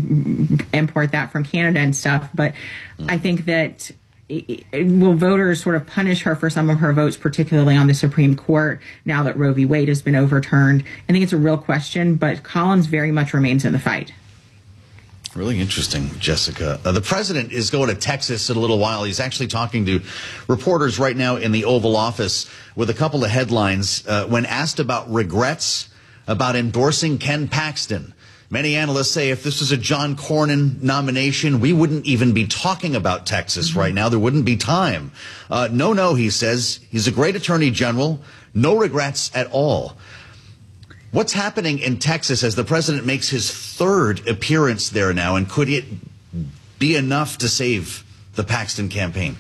S21: to import that from Canada and stuff. But I think that will voters sort of punish her for some of her votes, particularly on the Supreme Court, now that Roe v. Wade has been overturned? I think it's a real question, but Collins very much remains in the fight.
S4: Really interesting, Jessica. The president is going to Texas in a little while. He's actually talking to reporters right now in the Oval Office with a couple of headlines. When asked about regrets about endorsing Ken Paxton, many analysts say if this was a John Cornyn nomination, we wouldn't even be talking about Texas right now. There wouldn't be time. No, he says. He's a great attorney general. No regrets at all. What's happening in Texas as the president makes his third appearance there now, and could it be enough to save the Paxton campaign?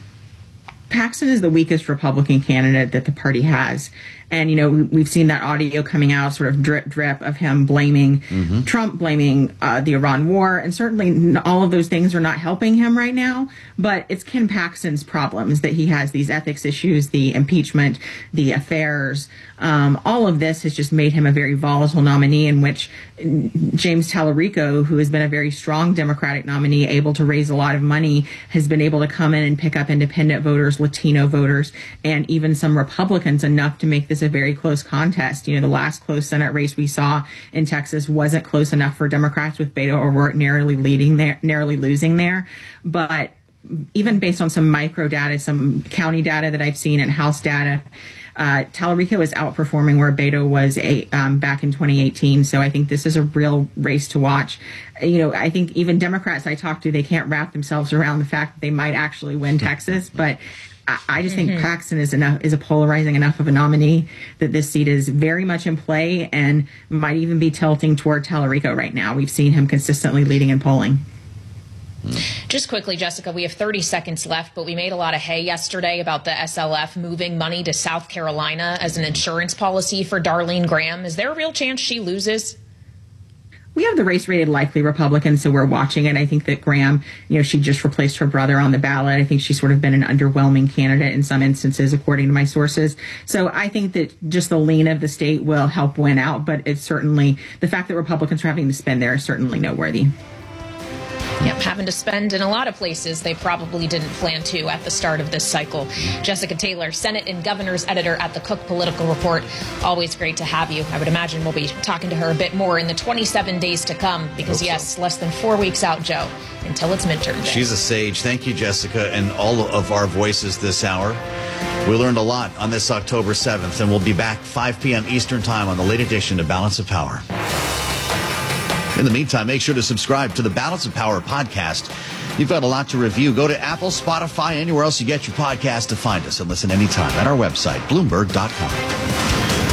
S21: Paxton is the weakest Republican candidate that the party has. And, we've seen that audio coming out, sort of drip of him blaming Trump, blaming the Iran war. And certainly all of those things are not helping him right now. But it's Ken Paxton's problems that he has, these ethics issues, the impeachment, the affairs. All of this has just made him a very volatile nominee, in which James Tallarico, who has been a very strong Democratic nominee, able to raise a lot of money, has been able to come in and pick up independent voters, Latino voters, and even some Republicans, enough to make this a very close contest. The last close Senate race we saw in Texas wasn't close enough for Democrats, with Beto O'Rourke narrowly losing there. But even based on some micro data, some county data that I've seen and House data, Tallarico is outperforming where Beto was back in 2018. So I think this is a real race to watch. I think even Democrats I talk to, they can't wrap themselves around the fact that they might actually win Texas. But I just think Paxton is a polarizing enough of a nominee that this seat is very much in play and might even be tilting toward Tallarico right now. We've seen him consistently leading in polling.
S2: Just quickly, Jessica, we have 30 seconds left, but we made a lot of hay yesterday about the SLF moving money to South Carolina as an insurance policy for Darlene Graham. Is there a real chance she loses?
S21: We have the race rated likely Republican, so we're watching it. I think that Graham, she just replaced her brother on the ballot. I think she's sort of been an underwhelming candidate in some instances, according to my sources. So I think that just the lean of the state will help win out, but it's certainly, the fact that Republicans are having to spend there is certainly noteworthy.
S2: Yep, having to spend in a lot of places they probably didn't plan to at the start of this cycle. Jessica Taylor, Senate and Governor's editor at the Cook Political Report. Always great to have you. I would imagine we'll be talking to her a bit more in the 27 days to come because, yes, less than 4 weeks out, Joe, until it's midterm day.
S4: She's a sage. Thank you, Jessica, and all of our voices this hour. We learned a lot on this October 7th, and we'll be back 5 p.m. Eastern Time on the late edition of Balance of Power. In the meantime, make sure to subscribe to the Balance of Power podcast. You've got a lot to review. Go to Apple, Spotify, anywhere else you get your podcast to find us and listen anytime at our website, Bloomberg.com.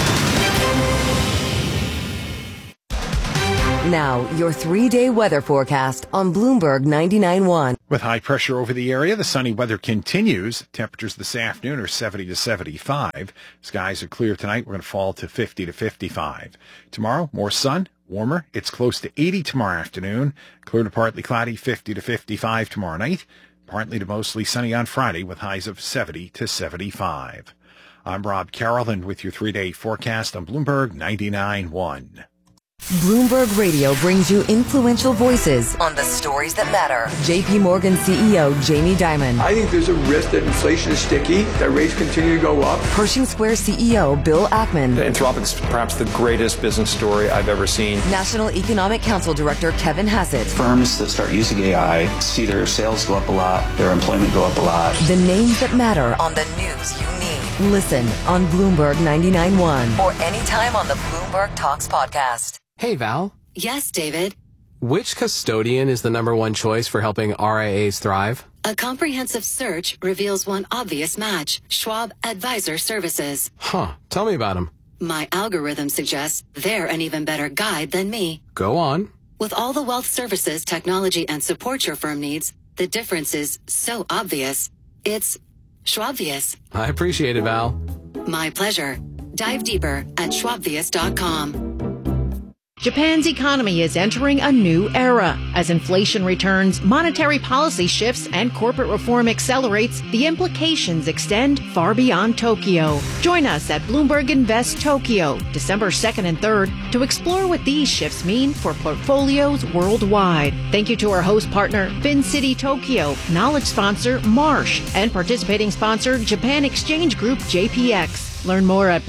S11: Now, your 3-day weather forecast on Bloomberg 99.1.
S14: With high pressure over the area, the sunny weather continues. Temperatures this afternoon are 70 to 75. Skies are clear tonight. We're going to fall to 50 to 55. Tomorrow, more sun, warmer. It's close to 80 tomorrow afternoon. Clear to partly cloudy, 50 to 55 tomorrow night. Partly to mostly sunny on Friday with highs of 70 to 75. I'm Rob Carroll with your 3-day forecast on Bloomberg 99.1.
S11: Bloomberg Radio brings you influential voices on the stories that matter. JP Morgan CEO Jamie Dimon.
S1: I think there's a risk that inflation is sticky, that rates continue to go up.
S11: Pershing Square CEO Bill Ackman.
S7: Anthropic's perhaps the greatest business story I've ever seen.
S11: National Economic Council Director Kevin Hassett.
S22: Firms that start using AI see their sales go up a lot, their employment go up a lot.
S11: The names that matter on the news you need. Listen on Bloomberg 99.1 or anytime on the Bloomberg Talks podcast.
S23: Hey, Val.
S24: Yes, David.
S23: Which custodian is the #1 choice for helping RIAs thrive?
S24: A comprehensive search reveals one obvious match: Schwab Advisor Services.
S23: Huh. Tell me about them.
S24: My algorithm suggests they're an even better guide than me.
S23: Go on.
S24: With all the wealth services, technology, and support your firm needs, the difference is so obvious. It's Schwabvious.
S23: I appreciate it, Val.
S24: My pleasure. Dive deeper at schwabvious.com.
S25: Japan's economy is entering a new era. As inflation returns, monetary policy shifts, and corporate reform accelerates, the implications extend far beyond Tokyo. Join us at Bloomberg Invest Tokyo, December 2nd and 3rd, to explore what these shifts mean for portfolios worldwide. Thank you to our host partner, FinCity Tokyo, knowledge sponsor, Marsh, and participating sponsor, Japan Exchange Group, JPX. Learn more at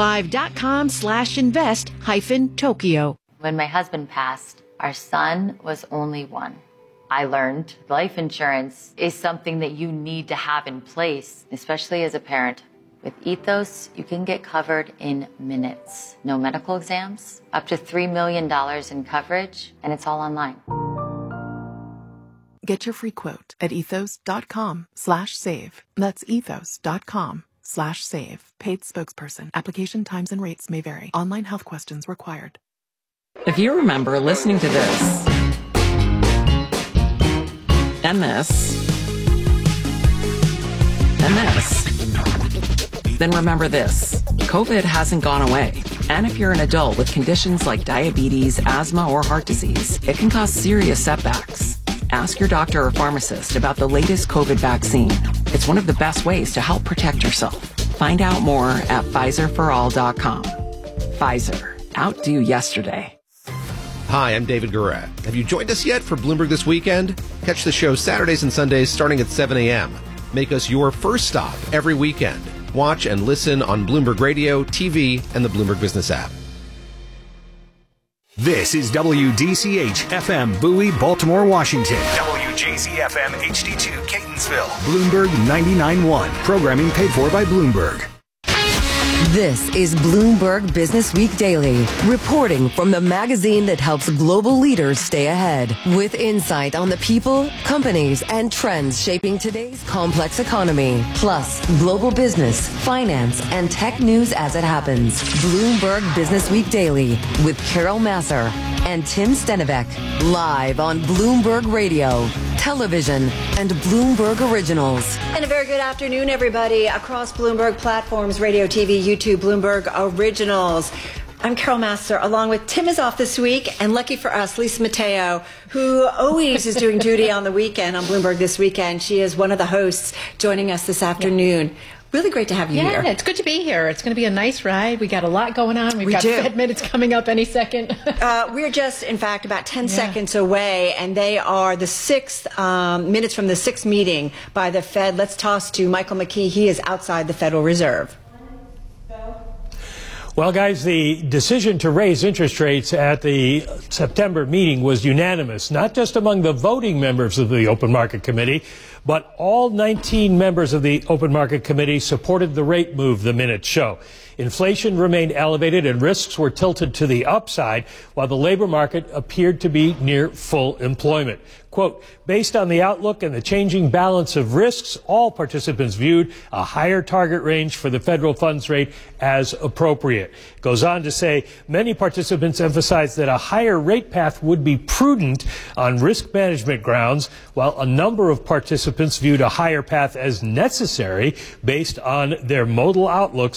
S25: BloombergLive.com/invest-Tokyo.
S8: When my husband passed, our son was only 1. I learned life insurance is something that you need to have in place, especially as a parent. With Ethos, you can get covered in minutes. No medical exams, up to $3 million in coverage, and it's all online.
S26: Get your free quote at ethos.com/save. That's ethos.com/save. Paid spokesperson. Application times and rates may vary. Online health questions required.
S27: If you remember listening to this, and this, and this, then remember this. COVID hasn't gone away. And if you're an adult with conditions like diabetes, asthma, or heart disease, it can cause serious setbacks. Ask your doctor or pharmacist about the latest COVID vaccine. It's one of the best ways to help protect yourself. Find out more at PfizerForAll.com. Pfizer. Outdo yesterday.
S28: Hi, I'm David Gurat. Have you joined us yet for Bloomberg This Weekend? Catch the show Saturdays and Sundays starting at 7 a.m. Make us your first stop every weekend. Watch and listen on Bloomberg Radio, TV, and the Bloomberg Business app.
S6: This is WDCH FM Bowie, Baltimore, Washington. WJZ FM HD2 Catonsville. Bloomberg 99.1. Programming paid for by Bloomberg.
S11: This is Bloomberg Business Week Daily, reporting from the magazine that helps global leaders stay ahead, with insight on the people, companies, and trends shaping today's complex economy, plus global business, finance, and tech news as it happens. Bloomberg Business Week Daily with Carol Massar and Tim Stenivek, live on Bloomberg Radio, television, and Bloomberg Originals.
S29: And a very good afternoon, everybody, across Bloomberg platforms, radio, TV, YouTube, Bloomberg Originals. I'm Carol Massar, along with Tim is off this week, and lucky for us, Lisa Mateo, who always is doing duty on the weekend on Bloomberg This Weekend. She is one of the hosts joining us this afternoon. Really great to have you here.
S25: Yeah, it's good to be here. It's going to be a nice ride. We got a lot going on. We've got Fed minutes coming up any second.
S29: We're just, in fact, about 10 seconds away, and they are the 6th minutes from the 6th meeting by the Fed. Let's toss to Michael McKee. He is outside the Federal Reserve.
S3: Well, guys, the decision to raise interest rates at the September meeting was unanimous, not just among the voting members of the Open Market Committee, but all 19 members of the Open Market Committee supported the rate move, the minutes show. Inflation remained elevated and risks were tilted to the upside, while the labor market appeared to be near full employment. Quote, based on the outlook and the changing balance of risks, all participants viewed a higher target range for the federal funds rate as appropriate. Goes on to say many participants emphasized that a higher rate path would be prudent on risk management grounds, while a number of participants viewed a higher path as necessary based on their modal outlooks